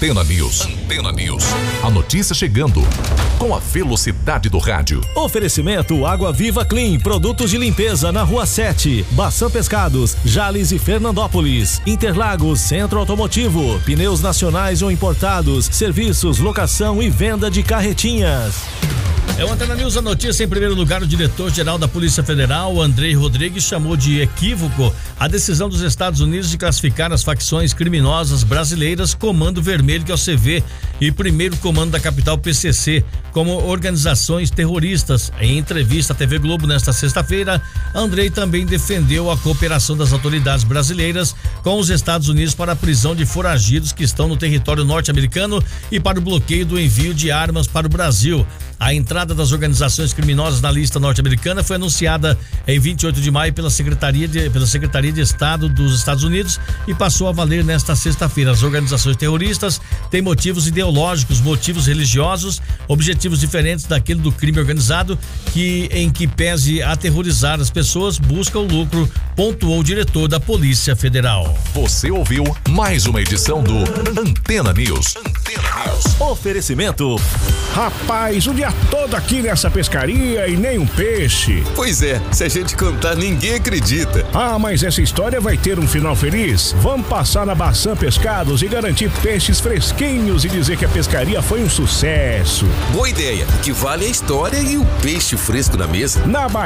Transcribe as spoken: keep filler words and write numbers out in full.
Antena News. Antena News. A notícia chegando com a velocidade do rádio. Oferecimento Água Viva Clean, produtos de limpeza na Rua sete, Baçã Pescados, Jales e Fernandópolis, Interlagos, Centro Automotivo, pneus nacionais ou importados, serviços, locação e venda de carretinhas. É o Antena News, a notícia. Em primeiro lugar, o diretor-geral da Polícia Federal, Andrei Rodrigues, chamou de equívoco a decisão dos Estados Unidos de classificar as facções criminosas brasileiras Comando Vermelho, que é o C V, e Primeiro Comando da Capital, P C C, como organizações terroristas. Em entrevista à T V Globo nesta sexta-feira, Andrei também defendeu a cooperação das autoridades brasileiras com os Estados Unidos para a prisão de foragidos que estão no território norte-americano e para o bloqueio do envio de armas para o Brasil. A entrada das organizações criminosas na lista norte-americana foi anunciada em vinte e oito de maio pela Secretaria de, pela Secretaria de Estado dos Estados Unidos e passou a valer nesta sexta-feira. As organizações terroristas têm motivos ideológicos, motivos religiosos, objetivos diferentes daquele do crime organizado, que em que pese aterrorizar as pessoas, busca o lucro, pontuou o diretor da Polícia Federal. Você ouviu mais uma edição do Antena News. Antena News. Oferecimento. Rapaz, o dia todo aqui nessa pescaria e nem um peixe. Pois é, se a gente contar, ninguém acredita. Ah, mas essa história vai ter um final feliz? Vamos passar na Baçã Pescados e garantir peixes fresquinhos e dizer que a pescaria foi um sucesso. Boa ideia, o que vale é a história e o peixe fresco na mesa. Na